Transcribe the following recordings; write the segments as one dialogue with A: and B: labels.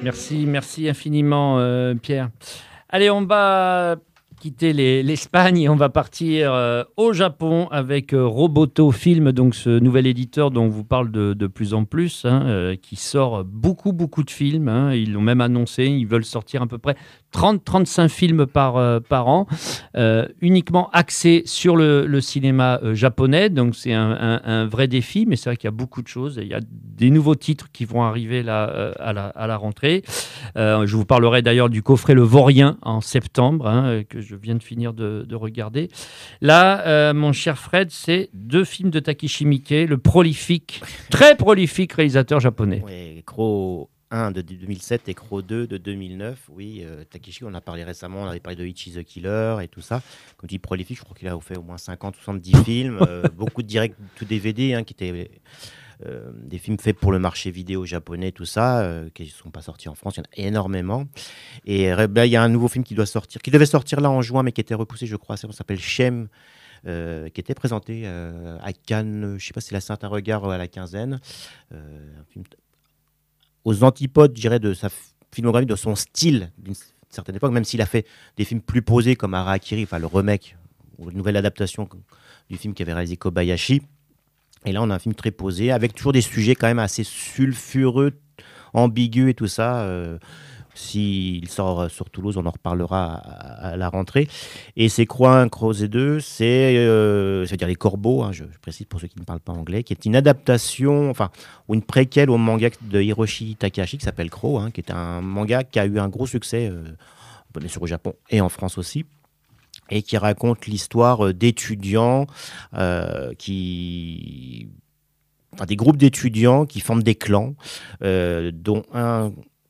A: Merci infiniment, Pierre. Allez, on va quitter l'Espagne et on va partir au Japon avec Roboto Film, donc ce nouvel éditeur dont on vous parle de plus en plus, qui sort beaucoup de films. Ils l'ont même annoncé, ils veulent sortir à peu près 30-35 films par an, uniquement axés sur le cinéma japonais. Donc c'est un vrai défi, mais c'est vrai qu'il y a beaucoup de choses. Il y a des nouveaux titres qui vont arriver là, à la rentrée. Je vous parlerai d'ailleurs du coffret Le Vaurien en septembre, que je viens de finir de regarder. Là, mon cher Fred, c'est 2 films de Takeshi Miike, le très prolifique réalisateur japonais.
B: Oui, Crow 1 de 2007 et Crow 2 de 2009. Oui, Takeshi, on a parlé récemment, on avait parlé de Ichi the Killer et tout ça. Comme tu dis, prolifique, je crois qu'il a fait au moins 50-70 films, beaucoup de directs to DVD qui étaient des films faits pour le marché vidéo japonais, tout ça, qui ne sont pas sortis en France. Il y en a énormément. Et il y a un nouveau film qui devait sortir là en juin, mais qui était repoussé, je crois. Ça s'appelle Shame. Qui était présenté à Cannes, je ne sais pas si c'est un regard à la quinzaine. Un film aux antipodes, je dirais, de sa filmographie, de son style d'une certaine époque, même s'il a fait des films plus posés comme Harakiri, enfin le remake ou une nouvelle adaptation du film qu'avait réalisé Kobayashi. Et là, on a un film très posé, avec toujours des sujets quand même assez sulfureux, ambigus et tout ça. S'il sort sur Toulouse, on en reparlera à la rentrée. Et c'est quoi un Crozet 2 c'est-à-dire Les Corbeaux, je précise pour ceux qui ne parlent pas anglais, qui est une adaptation, ou une préquelle au manga de Hiroshi Takahashi qui s'appelle Crow, qui est un manga qui a eu un gros succès, bien sûr au Japon et en France aussi, et qui raconte l'histoire d'étudiants des groupes d'étudiants qui forment des clans, dont un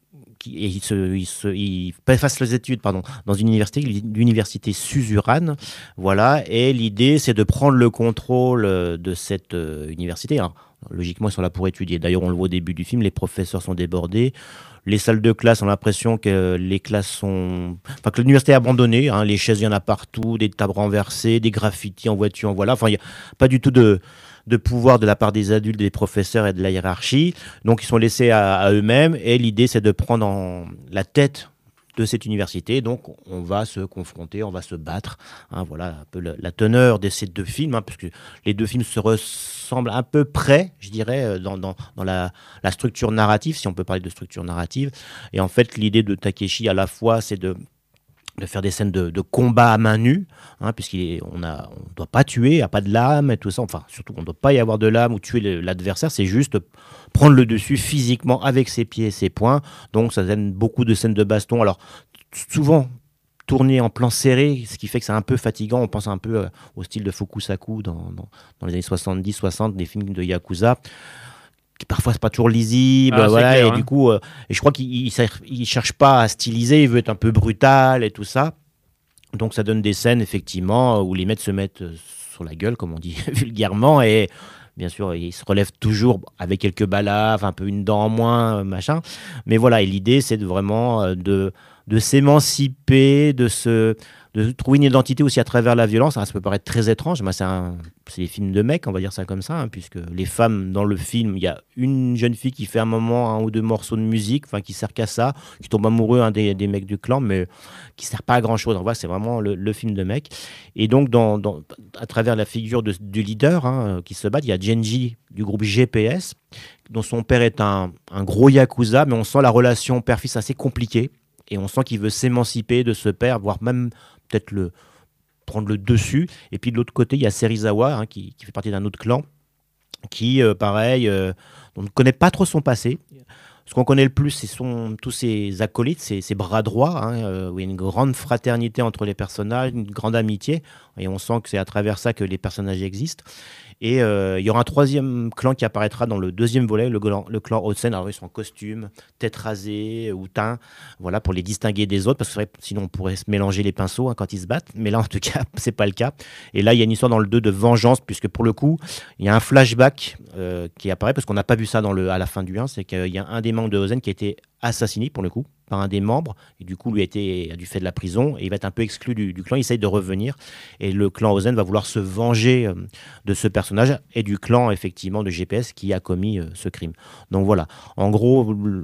B: ils fassent les études dans une université, l'université Suzurane, voilà, et l'idée c'est de prendre le contrôle de cette université. Alors, logiquement, ils sont là pour étudier. D'ailleurs, on le voit au début du film, les professeurs sont débordés. Les salles de classe ont l'impression que que l'université est abandonnée. Les chaises, il y en a partout, des tables renversées, des graffitis en voiture, voilà. Enfin, il n'y a pas du tout de pouvoir de la part des adultes, des professeurs et de la hiérarchie. Donc, ils sont laissés à eux-mêmes. Et l'idée, c'est de prendre la tête de cette université. Donc, on va se confronter, on va se battre. Voilà un peu la teneur de ces 2 films, parce que les 2 films se ressemblent à peu près, je dirais, dans la structure narrative, si on peut parler de structure narrative. Et en fait, l'idée de Takeshi, à la fois, c'est de faire des scènes de combat à main nue, puisqu'on ne doit pas tuer, il n'y a pas de lame et tout ça. Enfin, surtout, on ne doit pas y avoir de lame ou tuer l'adversaire, c'est juste prendre le dessus physiquement avec ses pieds et ses poings. Donc, ça donne beaucoup de scènes de baston. Alors, souvent tourné en plan serré, ce qui fait que c'est un peu fatigant. On pense un peu au style de Fukusaku dans les années 70-60, des films de Yakuza, qui parfois c'est pas toujours lisible, voilà, clair, et du coup, et je crois qu'il cherche pas à styliser, il veut être un peu brutal et tout ça. Donc ça donne des scènes effectivement où les mecs se mettent sur la gueule, comme on dit vulgairement, et bien sûr, il se relève toujours avec quelques balafres, un peu une dent en moins, machin. Mais voilà, et l'idée c'est vraiment de s'émanciper, de trouver une identité aussi à travers la violence. Ça peut paraître très étrange, mais c'est des films de mecs, on va dire ça comme ça, puisque les femmes dans le film, il y a une jeune fille qui fait un moment 1 ou 2 morceaux de musique, qui sert qu'à ça, qui tombe amoureux des mecs du clan, mais qui sert pas à grand chose. C'est vraiment le film de mecs. Et donc à travers la figure du leader qui se bat, il y a Genji du groupe GPS, dont son père est un gros yakuza, mais on sent la relation père-fils assez compliquée. Et on sent qu'il veut s'émanciper de ce père, voire même peut-être prendre le dessus. Et puis de l'autre côté, il y a Serizawa, qui fait partie d'un autre clan, qui, pareil, on ne connaît pas trop son passé. Ce qu'on connaît le plus, c'est tous ses acolytes, ses bras droits, où il y a une grande fraternité entre les personnages, une grande amitié. Et on sent que c'est à travers ça que les personnages existent. Et il y aura un 3e clan qui apparaîtra dans le 2e volet, le clan Osen. Alors ils sont en costume, tête rasée ou teint, voilà, pour les distinguer des autres, parce que sinon on pourrait se mélanger les pinceaux quand ils se battent. Mais là, en tout cas, c'est pas le cas. Et là, il y a une histoire dans le 2 de vengeance, puisque pour le coup, il y a un flashback qui apparaît, parce qu'on n'a pas vu ça à la fin du 1, c'est qu'il y a un des membres de Osen qui a été assassiné, pour le coup, par un des membres, et du coup, lui a dû faire de la prison, et il va être un peu exclu du clan, il essaye de revenir, et le clan Ozen va vouloir se venger de ce personnage, et du clan, effectivement, de GPS qui a commis ce crime. Donc voilà, en gros,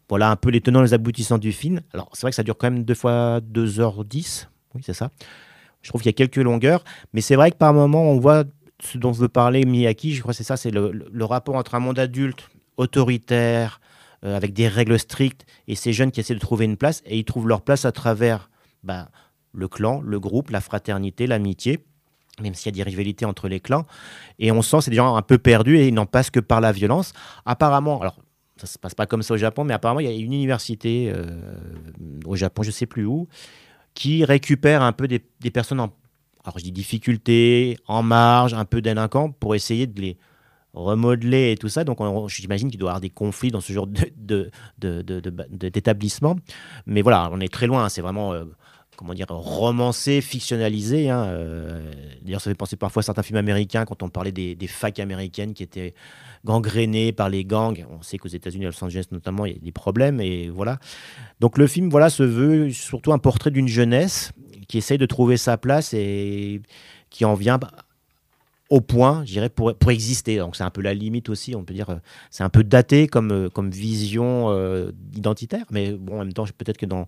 B: Voilà un peu les tenants et les aboutissants du film. Alors, c'est vrai que ça dure quand même 2 fois 2h10. Oui, c'est ça. Je trouve qu'il y a quelques longueurs, mais c'est vrai que par moments, on voit ce dont veut parler Miyake. Je crois que c'est ça, c'est le rapport entre un monde adulte, autoritaire, avec des règles strictes, et ces jeunes qui essaient de trouver une place, et ils trouvent leur place à travers le clan, le groupe, la fraternité, l'amitié, même s'il y a des rivalités entre les clans. Et on sent que c'est des gens un peu perdus, et ils n'en passent que par la violence. Apparemment, alors ça ne se passe pas comme ça au Japon, mais apparemment, il y a une université au Japon, je ne sais plus où, qui récupère un peu des personnes alors je dis difficulté, en marge, un peu délinquants, pour essayer de les remodeler et tout ça. Donc j'imagine qu'il doit y avoir des conflits dans ce genre d'établissement. Mais voilà, on est très loin, c'est vraiment... comment dire, romancé, fictionnalisé. Hein. D'ailleurs, ça fait penser parfois à certains films américains quand on parlait des facs américaines qui étaient gangrénées par les gangs. On sait qu'aux États-Unis, à Los Angeles notamment, il y a des problèmes. Et voilà. Donc le film se veut surtout un portrait d'une jeunesse qui essaye de trouver sa place et qui en vient au point, je dirais, pour exister. Donc c'est un peu la limite aussi, on peut dire, c'est un peu daté comme vision identitaire, mais bon, en même temps, peut-être que dans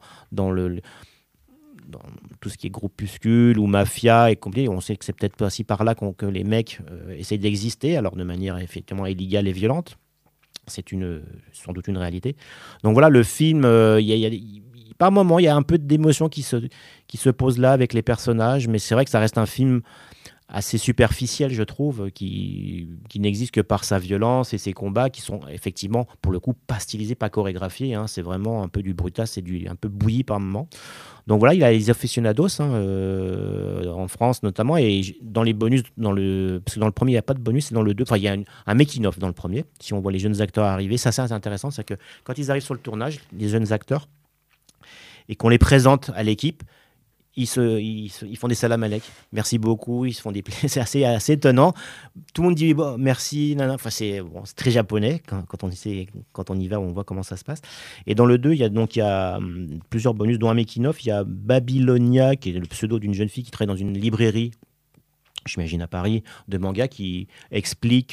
B: tout ce qui est groupuscule ou mafia et compagnie, on sait que c'est peut-être aussi par là que les mecs essayent d'exister, alors de manière effectivement illégale et violente. C'est sans doute une réalité. Donc voilà, le film, par moments, il y a un peu d'émotion qui se pose là avec les personnages, mais c'est vrai que ça reste un film assez superficiel, je trouve, qui n'existe que par sa violence et ses combats qui sont effectivement, pour le coup, pas stylisés, pas chorégraphiés. Hein. C'est vraiment un peu du brutal, c'est un peu bouilli par moments. Donc voilà, il y a les aficionados en France notamment, et dans les bonus, parce que dans le premier, il n'y a pas de bonus, c'est dans le 2, enfin il y a un making-of dans le premier, si on voit les jeunes acteurs arriver. Ça, c'est intéressant, c'est que quand ils arrivent sur le tournage, les jeunes acteurs, et qu'on les présente à l'équipe, ils font des salam alek. Merci beaucoup. Ils se font c'est assez étonnant. Tout le monde dit merci. Enfin, c'est très japonais. Quand on y va, on voit comment ça se passe. Et dans le 2, il y a plusieurs bonus, dont un making-of. Il y a Babylonia, qui est le pseudo d'une jeune fille qui travaille dans une librairie, j'imagine à Paris, de manga, qui explique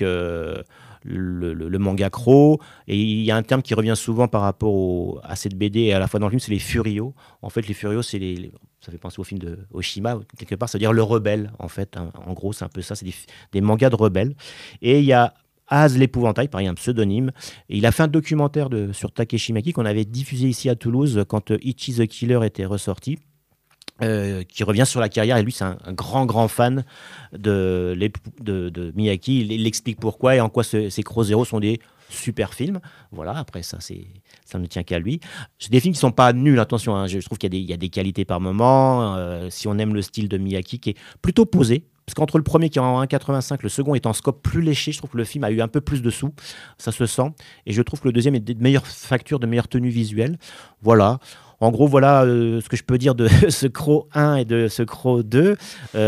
B: le manga cro. Et il y a un terme qui revient souvent par rapport à cette BD et à la fois dans le film, c'est les furios. En fait, les furios, c'est ça fait penser au film de Oshima, quelque part, c'est-à-dire le rebelle, en fait. Hein. En gros, c'est un peu ça, c'est des mangas de rebelles. Et il y a Az l'épouvantail, pareil, un pseudonyme. Et il a fait un documentaire sur Takeshi Maki qu'on avait diffusé ici à Toulouse quand Ichi the Killer était ressorti. Qui revient sur la carrière, et lui c'est un grand fan de Miyake. Il explique pourquoi et en quoi ces Crow Zero sont des super films. Voilà, après ça ne tient qu'à lui. C'est des films qui ne sont pas nuls, attention, hein. Je trouve qu'il y a des qualités par moment, si on aime le style de Miyake qui est plutôt posé. Parce qu'entre le premier qui est en 1,85, le second est en scope plus léché, je trouve que le film a eu un peu plus de sous, ça se sent. Et je trouve que le deuxième est de meilleure facture, de meilleure tenue visuelle. Voilà. En gros, voilà ce que je peux dire de ce Crow 1 et de ce Crow 2.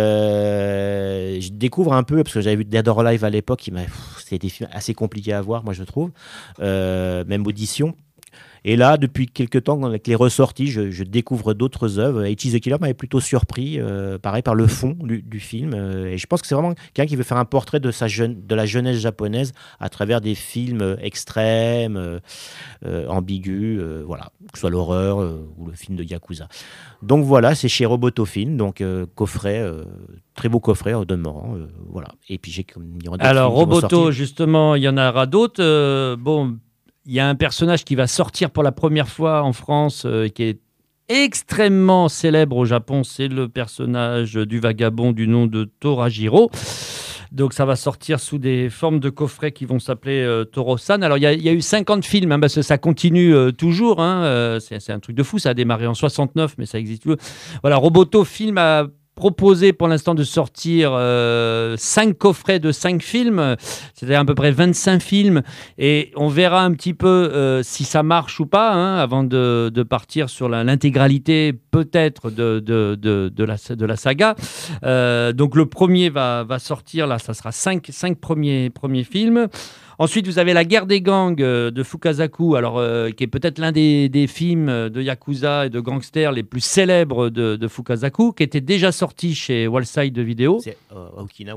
B: Je découvre un peu, parce que j'avais vu Dead or Alive à l'époque, c'était des films assez compliqués à voir, moi je trouve, même audition. Et là, depuis quelques temps, avec les ressorties, je découvre d'autres œuvres. Ichi the Killer m'avait plutôt surpris, pareil, par le fond du film. Et je pense que c'est vraiment quelqu'un qui veut faire un portrait de la jeunesse japonaise à travers des films extrêmes, ambigus, voilà, que ce soit l'horreur ou le film de Yakuza. Donc voilà, c'est chez Roboto Film, donc coffret, très beau coffret au demeurant, voilà. Et puis
A: alors Roboto, justement, il y en aura d'autres. Il y a un personnage qui va sortir pour la première fois en France, qui est extrêmement célèbre au Japon. C'est le personnage du vagabond du nom de Torajiro. Donc ça va sortir sous des formes de coffrets qui vont s'appeler Toro-san. Alors il y a eu 50 films, hein, parce que ça continue toujours. Hein, c'est un truc de fou, ça a démarré en 69, mais ça existe toujours. Voilà, Roboto Film a proposé pour l'instant de sortir 5 coffrets de 5 films, c'est-à-dire à peu près 25 films, et on verra un petit peu si ça marche ou pas, hein, avant de partir sur l'intégralité peut-être de la saga. Donc le premier va sortir, là ça sera 5 premiers films. Ensuite, vous avez La guerre des gangs de Fukasaku, qui est peut-être l'un des films de Yakuza et de gangsters les plus célèbres de Fukasaku, qui était déjà sorti chez Wallside Vidéo.
B: C'est Okinawa.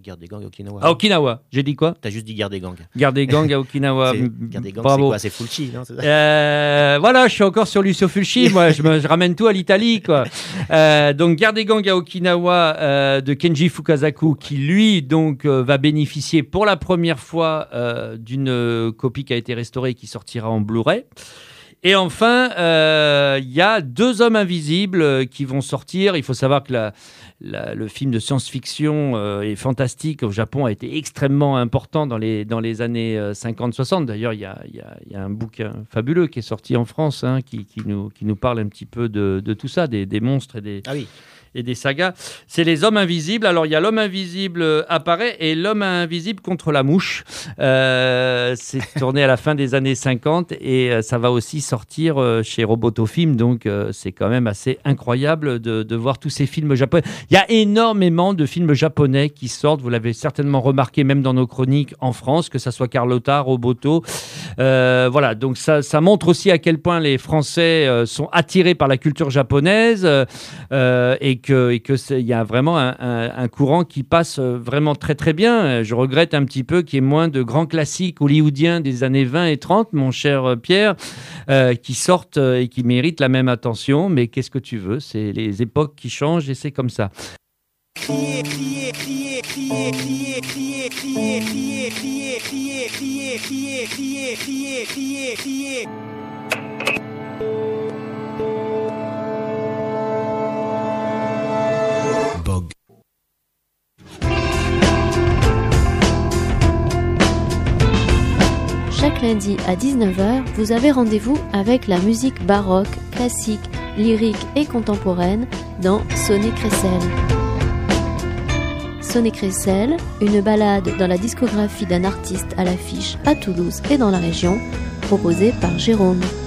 B: Guerre des gangs à Okinawa.
A: À Okinawa, j'ai dit quoi?
B: T'as juste dit Guerre des gangs.
A: Guerre des gangs à Okinawa.
B: Guerre des gangs,
A: Bravo.
B: c'est quoi? C'est Fulci, non?
A: Voilà, je suis encore sur Lucio Fulci, moi, je ramène tout à l'Italie, quoi. Donc, Guerre des gangs à Okinawa de Kenji Fukasaku, qui lui, donc, va bénéficier pour la première fois d'une copie qui a été restaurée et qui sortira en Blu-ray. Et enfin, il y a 2 hommes invisibles qui vont sortir. Il faut savoir que le film de science-fiction et fantastique au Japon a été extrêmement important dans les années 50-60. D'ailleurs, il y a un bouquin fabuleux qui est sorti en France qui nous parle un petit peu de tout ça, des monstres et des sagas. C'est les hommes invisibles. Alors, il y a l'homme invisible apparaît et l'homme invisible contre la mouche. C'est tourné à la fin des années 50 et ça va aussi sortir chez Roboto Film. Donc, c'est quand même assez incroyable de voir tous ces films japonais. Il y a énormément de films japonais qui sortent. Vous l'avez certainement remarqué même dans nos chroniques en France, que ça soit Carlotta, Roboto. Voilà, donc ça montre aussi à quel point les Français sont attirés par la culture japonaise et qu'il y a vraiment un courant qui passe vraiment très très bien. Je regrette un petit peu qu'il y ait moins de grands classiques hollywoodiens des années 20 et 30, mon cher Pierre, qui sortent et qui méritent la même attention. Mais qu'est-ce que tu veux? C'est les époques qui changent et c'est comme ça. Crier, crier, crier, crier, crier, crier, crier, crier, crier, crier, crier, crier, crier, crier, crier, crier. Bog.
C: Chaque lundi à 19h, vous avez rendez-vous avec la musique baroque, classique, lyrique et contemporaine dans Sonnet Crécelle. Sonnet Crécelle, une balade dans la discographie d'un artiste à l'affiche à Toulouse et dans la région, proposée par Jérôme.